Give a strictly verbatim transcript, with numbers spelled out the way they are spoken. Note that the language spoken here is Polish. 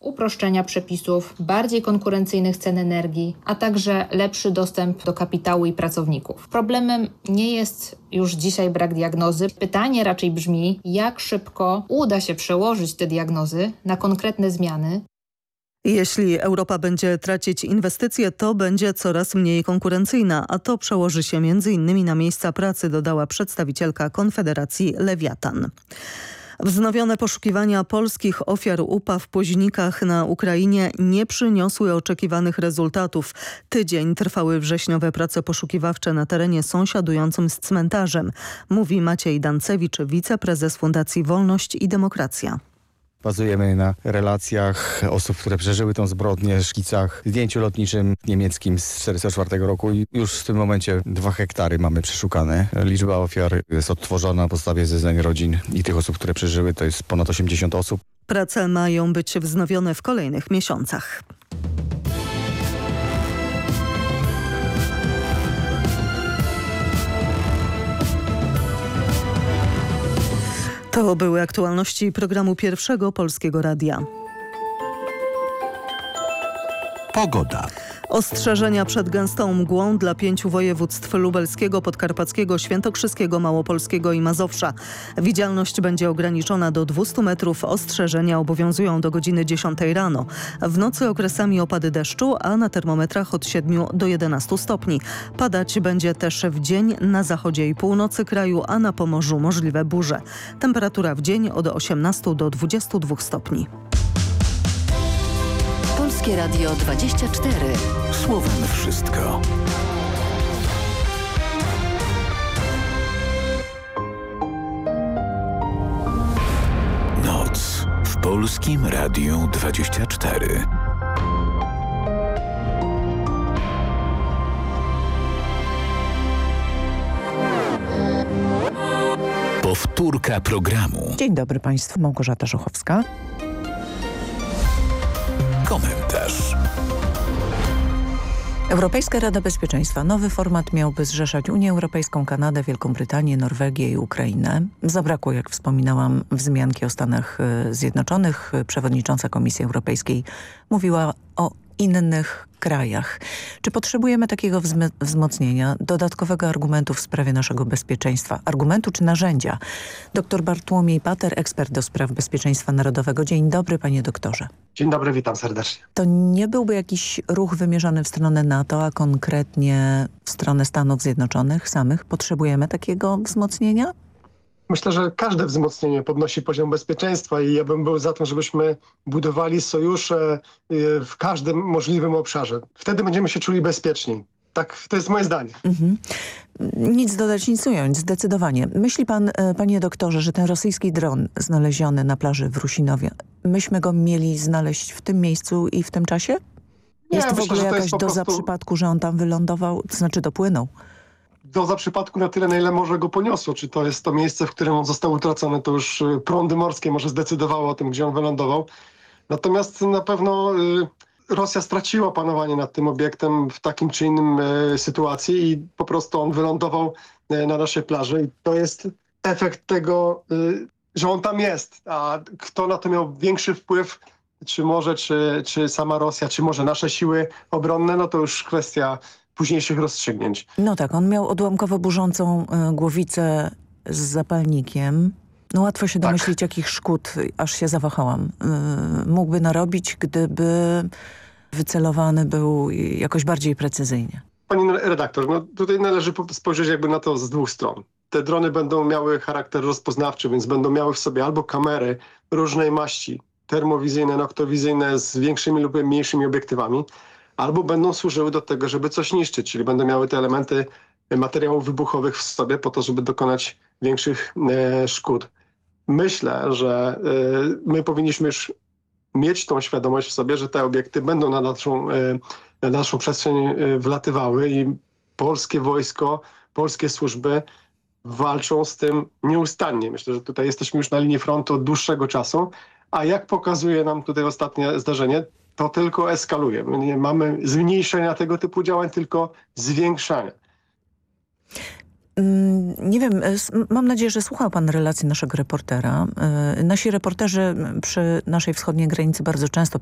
uproszczenia przepisów, bardziej konkurencyjnych cen energii, a także lepszy dostęp do kapitału i pracowników. Problemem nie jest już dzisiaj brak diagnozy. Pytanie raczej brzmi, jak szybko uda się przełożyć te diagnozy na konkretne zmiany. Jeśli Europa będzie tracić inwestycje, to będzie coraz mniej konkurencyjna, a to przełoży się między innymi na miejsca pracy, dodała przedstawicielka Konfederacji Lewiatan. Wznowione poszukiwania polskich ofiar upaw po Źnikach na Ukrainie nie przyniosły oczekiwanych rezultatów. Tydzień trwały wrześniowe prace poszukiwawcze na terenie sąsiadującym z cmentarzem, mówi Maciej Dancewicz, wiceprezes Fundacji Wolność i Demokracja. Bazujemy na relacjach osób, które przeżyły tą zbrodnię, szkicach, zdjęciu lotniczym niemieckim z tysiąc dziewięćset czterdziestego czwartego roku i już w tym momencie dwa hektary mamy przeszukane. Liczba ofiar jest odtworzona na podstawie zeznań rodzin i tych osób, które przeżyły, to jest ponad osiemdziesiąt osób. Prace mają być wznowione w kolejnych miesiącach. To były aktualności programu Pierwszego Polskiego Radia. Pogoda. Ostrzeżenia przed gęstą mgłą dla pięciu województw: lubelskiego, podkarpackiego, świętokrzyskiego, małopolskiego i Mazowsza. Widzialność będzie ograniczona do dwustu metrów. Ostrzeżenia obowiązują do godziny dziesiątej rano. W nocy okresami opady deszczu, a na termometrach od siedmiu do jedenastu stopni. Padać będzie też w dzień na zachodzie i północy kraju, a na Pomorzu możliwe burze. Temperatura w dzień od osiemnastu do dwudziestu dwóch stopni. Polskie Radio dwadzieścia cztery. Słowem wszystko. Noc w Polskim Radiu dwadzieścia cztery. Powtórka programu. Dzień dobry Państwu, Małgorzata Żuchowska. Komentarz. Europejska Rada Bezpieczeństwa. Nowy format miałby zrzeszać Unię Europejską, Kanadę, Wielką Brytanię, Norwegię i Ukrainę. Zabrakło, jak wspominałam, wzmianki o Stanach Zjednoczonych. Przewodnicząca Komisji Europejskiej mówiła o innych krajach. Czy potrzebujemy takiego wzm- wzmocnienia, dodatkowego argumentu w sprawie naszego bezpieczeństwa? Argumentu czy narzędzia? Doktor Bartłomiej Pater, ekspert do spraw bezpieczeństwa narodowego. Dzień dobry, panie doktorze. Dzień dobry, witam serdecznie. To nie byłby jakiś ruch wymierzony w stronę NATO, a konkretnie w stronę Stanów Zjednoczonych samych? Potrzebujemy takiego wzmocnienia? Myślę, że każde wzmocnienie podnosi poziom bezpieczeństwa i ja bym był za tym, żebyśmy budowali sojusze w każdym możliwym obszarze. Wtedy będziemy się czuli bezpieczniej. Tak, to jest moje zdanie. Mhm. Nic dodać, nic ująć, zdecydowanie. Myśli pan, panie doktorze, że ten rosyjski dron znaleziony na plaży w Rusinowie, myśmy go mieli znaleźć w tym miejscu i w tym czasie? Nie, jest to myślę, w ogóle że to jakaś jest po doza prostu przypadku, że on tam wylądował, to znaczy dopłynął? Doza przypadku na tyle, na ile morze go poniosło. Czy to jest to miejsce, w którym on został utracony, to już prądy morskie może zdecydowały o tym, gdzie on wylądował. Natomiast na pewno y, Rosja straciła panowanie nad tym obiektem w takim czy innym y, sytuacji i po prostu on wylądował y, na naszej plaży. I to jest efekt tego, y, że on tam jest. A kto na to miał większy wpływ, czy może, czy, czy sama Rosja, czy może nasze siły obronne, no to już kwestia późniejszych rozstrzygnięć. No tak, on miał odłamkowo burzącą y, głowicę z zapalnikiem. No łatwo się domyślić, tak. Jakich szkód, aż się zawahałam, y, mógłby narobić, gdyby wycelowany był jakoś bardziej precyzyjnie. Pani redaktor, no tutaj należy spojrzeć jakby na to z dwóch stron. Te drony będą miały charakter rozpoznawczy, więc będą miały w sobie albo kamery różnej maści, termowizyjne, noktowizyjne z większymi lub mniejszymi obiektywami, albo będą służyły do tego, żeby coś niszczyć, czyli będą miały te elementy materiałów wybuchowych w sobie po to, żeby dokonać większych e, szkód. Myślę, że e, my powinniśmy już mieć tą świadomość w sobie, że te obiekty będą na naszą, e, na naszą przestrzeń e, wlatywały i polskie wojsko, polskie służby walczą z tym nieustannie. Myślę, że tutaj jesteśmy już na linii frontu od dłuższego czasu, a jak pokazuje nam tutaj ostatnie zdarzenie, to tylko eskaluje. My nie mamy zmniejszenia tego typu działań, tylko zwiększania. Nie wiem, mam nadzieję, że słuchał pan relacji naszego reportera. Nasi reporterzy przy naszej wschodniej granicy bardzo często